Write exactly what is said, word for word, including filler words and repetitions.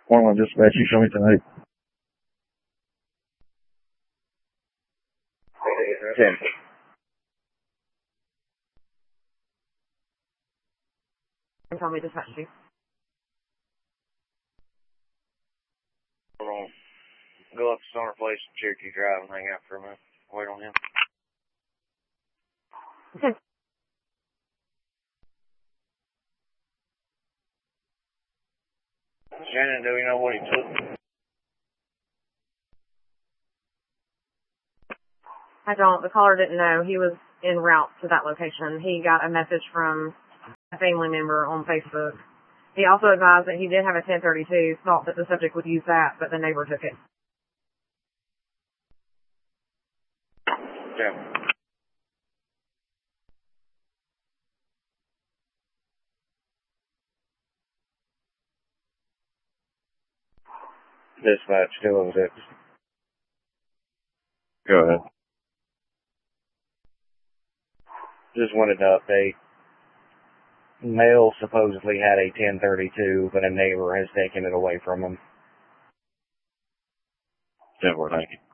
Portland Dispatch, you show me tonight. ten. Tell me dispatch you. Hold on. Go up to Summer Place, Cherokee Drive, and hang out for a minute. Wait on him. Okay. Shannon, do you know what he took? I don't. The caller didn't know. He was en route to that location. He got a message from a family member on Facebook. He also advised that he did have a ten thirty-two, thought that the subject would use that, but the neighbor took it. Yeah. Dispatch, two oh six. Go ahead. Just wanted to update. Male supposedly had a ten thirty-two, but a neighbor has taken it away from him. ten four, thank you.